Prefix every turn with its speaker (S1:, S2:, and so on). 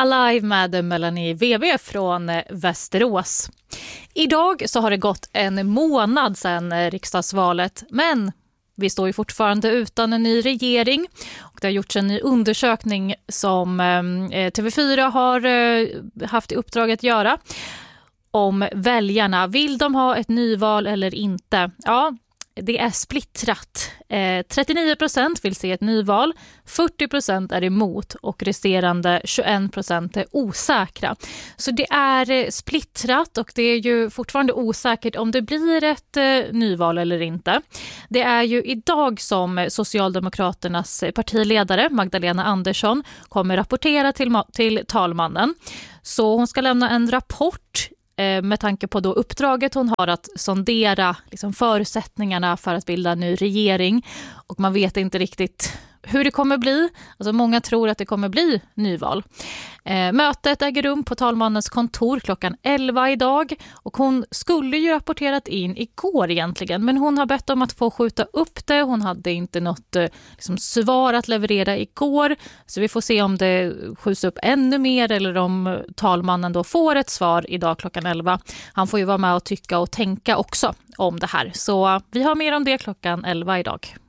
S1: Alive med Melanie VV från Västerås. Idag så har det gått en månad sedan riksdagsvalet, men vi står ju fortfarande utan en ny regering. Och det har gjorts en ny undersökning som TV4 har haft i uppdrag att göra om väljarna. Vill de ha ett nyval eller inte? Ja, det är splittrat. 39% vill se ett nyval, 40% är emot och resterande 21% är osäkra. Så det är splittrat och det är ju fortfarande osäkert om det blir ett nyval eller inte. Det är ju idag som Socialdemokraternas partiledare Magdalena Andersson kommer rapportera till talmannen. Så hon ska lämna en rapport med tanke på då uppdraget hon har att sondera liksom förutsättningarna för att bilda en ny regering. Och man vet inte riktigt hur det kommer bli. Alltså många tror att det kommer bli nyval. Mötet äger rum på talmannens kontor klockan 11 idag. Och hon skulle ju rapporterat in igår egentligen. Men hon har bett om att få skjuta upp det. Hon hade inte något svar att leverera igår. Så vi får se om det skjuts upp ännu mer. Eller om talmannen då får ett svar idag klockan 11. Han får ju vara med och tycka och tänka också om det här. Så vi har mer om det klockan 11 idag.